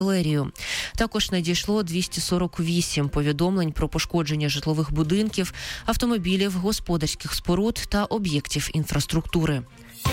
артилерію. Також надійшло 248 повідомлень про пошкодження житлових будинків, автомобілів, господарських споруд та об'єктів інфраструктури.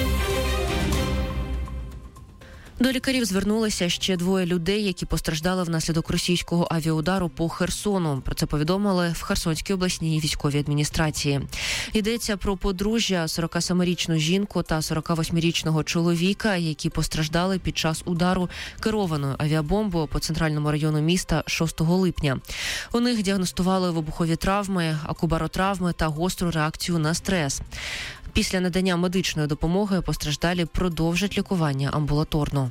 До лікарів звернулися ще 2 людей, які постраждали внаслідок російського авіаудару по Херсону. Про це повідомили в Херсонській обласній військовій адміністрації. Йдеться про подружжя, 47-річну жінку та 48-річного чоловіка, які постраждали під час удару керованою авіабомбою по центральному району міста 6 липня. У них діагностували вибухові травми, акубаротравми та гостру реакцію на стрес. Після надання медичної допомоги постраждалі продовжать лікування амбулаторно.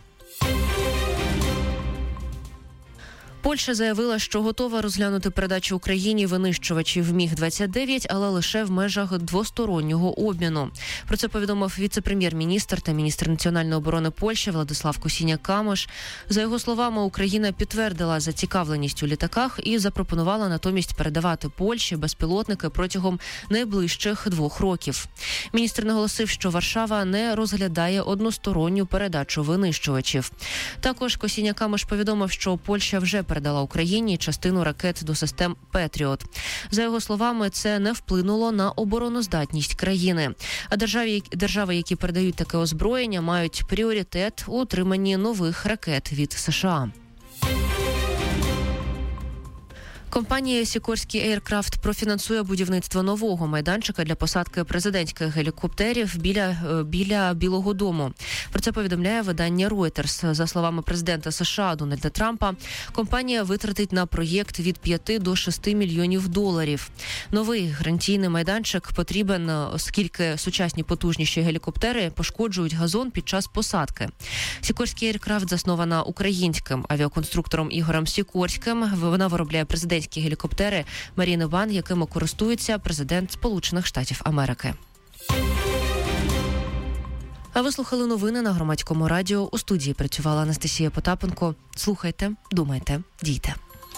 Польща заявила, що готова розглянути передачу Україні винищувачів МіГ-29, але лише в межах двостороннього обміну. Про це повідомив віце-прем'єр-міністр та міністр національної оборони Польщі Владислав Косіня-Камиш. За його словами, Україна підтвердила зацікавленість у літаках і запропонувала натомість передавати Польщі безпілотники протягом найближчих 2 років. Міністр наголосив, що Варшава не розглядає односторонню передачу винищувачів. Також Косіня-Камиш повідомив, що Польща вже передала Україні частину ракет до систем «Петріот». За його словами, це не вплинуло на обороноздатність країни. А держави, які передають таке озброєння, мають пріоритет у отриманні нових ракет від США. Компанія «Сікорський Ейркрафт» профінансує будівництво нового майданчика для посадки президентських гелікоптерів біля Білого дому. Про це повідомляє видання Reuters. За словами президента США Дональда Трампа, компанія витратить на проєкт від 5 до 6 мільйонів доларів. Новий гарантійний майданчик потрібен, оскільки сучасні потужніші гелікоптери пошкоджують газон під час посадки. «Сікорський Ейркрафт» заснована українським авіаконструктором Ігорем Сікорським. Вона виробляє президентські гелікоптери Marine One, якими користується президент Сполучених Штатів Америки. А ви слухали новини на Громадському радіо. У студії працювала Анастасія Потапенко. Слухайте, думайте, дійте.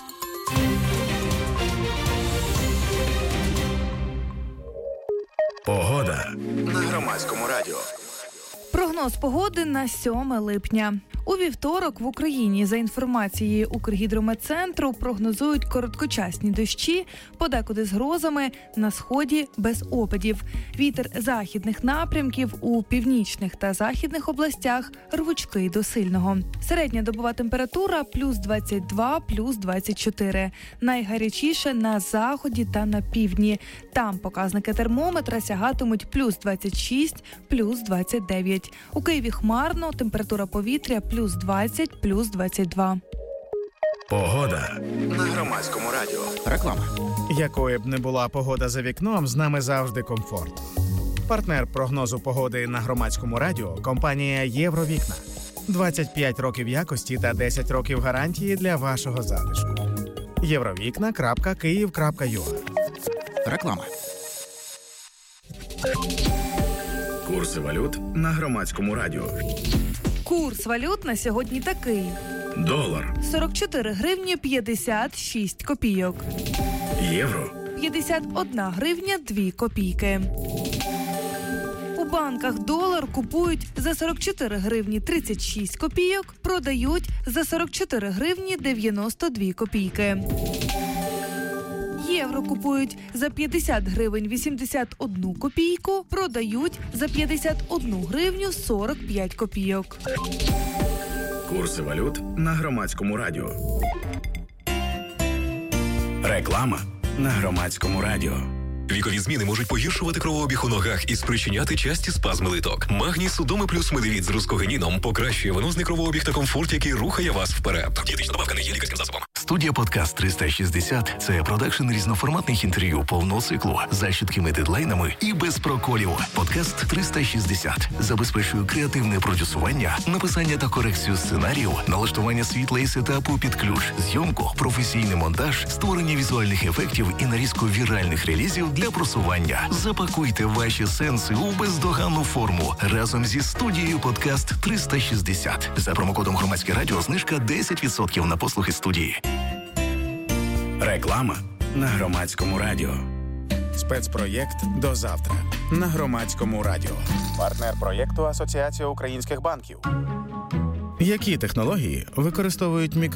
Погода на Громадському радіо. Прогноз погоди на 7 липня. У вівторок в Україні, за інформацією Укргідрометцентру, прогнозують короткочасні дощі, подекуди з грозами, на сході без опадів. Вітер західних напрямків у північних та західних областях рвучкий до сильного. Середня добова температура плюс 22, плюс 24. Найгарячіше на заході та на півдні. Там показники термометра сягатимуть плюс 26, плюс 29. У Києві хмарно, температура повітря плюс 20, плюс 22. Погода на Громадському радіо. Реклама. Якою б не була погода за вікном, з нами завжди комфорт. Партнер прогнозу погоди на Громадському радіо – компанія «Євровікна». 25 років якості та 10 років гарантії для вашого затишку. Євровікна.Київ.ua. Реклама. Курси валют на Громадському радіо. Курс валют на сьогодні такий. Долар 44 гривні 56 копійок. Євро 51 гривня 2 копійки. У банках долар купують за 44 гривні 36 копійок, продають за 44 гривні 92 копійки. Євро купують за 50 гривень 81 копійку, продають за 51 гривню 45 копійок. Курси валют на Громадському радіо. Реклама на Громадському радіо. Вікові зміни можуть погіршувати кровообіг у ногах і спричиняти часті спазми литок. Магній Судоми плюс Медивіт з рускогеніном покращує венозний кровообіг та комфорт, який рухає вас вперед. Дієтична добавка не є лікарським засобом. Студія «Подкаст 360» – це продакшн різноформатних інтерв'ю повного циклу за чіткими дедлайнами і без проколів. «Подкаст 360» забезпечує креативне продюсування, написання та корекцію сценаріїв, налаштування світла і сетапу під ключ, зйомку, професійний монтаж, створення візуальних ефектів і нарізку віральних релізів для просування. Запакуйте ваші сенси у бездоганну форму разом зі студією «Подкаст 360». За промокодом «Громадське радіо» знижка 10% на послуги студії. Реклама на Громадському радіо. Спецпроєкт «До завтра» на Громадському радіо. Партнер проєкту – Асоціація українських банків. Які технології використовують